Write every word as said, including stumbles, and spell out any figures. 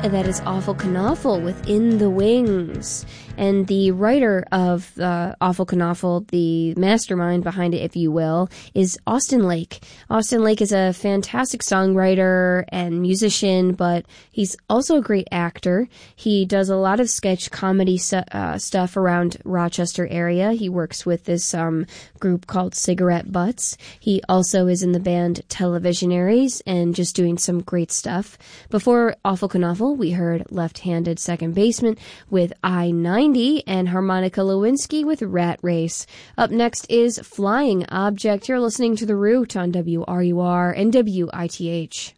that is Awful Knaufel with In the Wings. And the writer of uh, Awful Knaufel, the mastermind behind it, if you will, is Austin Lake. Austin Lake is a fantastic songwriter and musician, but he's also a great actor. He does a lot of sketch comedy su- uh, stuff around Rochester area. He works with this um, group called Cigarette Butts. He also is in the band Televisionaries and just doing some great stuff. Before Awful Knaufel, we heard Left-Handed Second Baseman with I ninety and Harmonica Lewinsky with Rat Race. Up next is Flying Object. You're listening to The Root on W R U R and W I T H.